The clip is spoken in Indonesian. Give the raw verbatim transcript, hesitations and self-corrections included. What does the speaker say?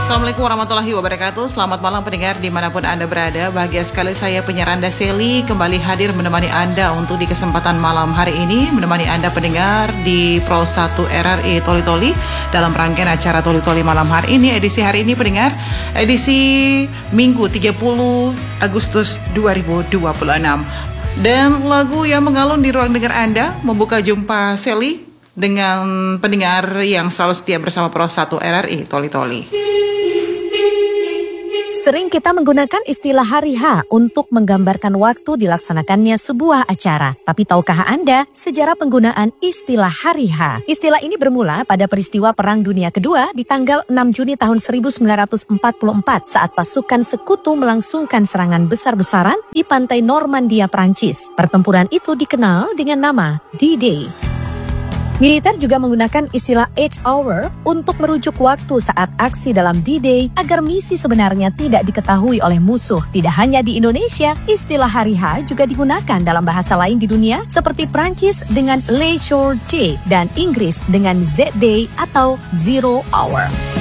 Assalamualaikum warahmatullahi wabarakatuh. Selamat malam pendengar dimanapun Anda berada. Bahagia sekali saya penyiar Anda Sally kembali hadir menemani Anda untuk di kesempatan malam hari ini, menemani Anda pendengar di Pro satu R R I Toli Toli dalam rangkaian acara Toli Toli malam hari ini. Edisi hari ini pendengar, edisi Minggu tiga puluh Agustus dua ribu dua puluh enam. Dan lagu yang mengalun di ruang dengar Anda membuka jumpa Sally dengan pendengar yang selalu setia bersama Pro satu R R I Toli Toli. Sering kita menggunakan istilah hari H untuk menggambarkan waktu dilaksanakannya sebuah acara. Tapi tahukah Anda sejarah penggunaan istilah hari H? Istilah ini bermula pada peristiwa Perang Dunia Kedua di tanggal enam Juni tahun seribu sembilan ratus empat puluh empat saat pasukan sekutu melangsungkan serangan besar-besaran di pantai Normandia, Prancis. Pertempuran itu dikenal dengan nama D-Day. Militer juga menggunakan istilah H hour untuk merujuk waktu saat aksi dalam D-Day agar misi sebenarnya tidak diketahui oleh musuh. Tidak hanya di Indonesia, istilah hari H juga digunakan dalam bahasa lain di dunia seperti Prancis dengan Le Jour J dan Inggris dengan Z-Day atau Zero Hour.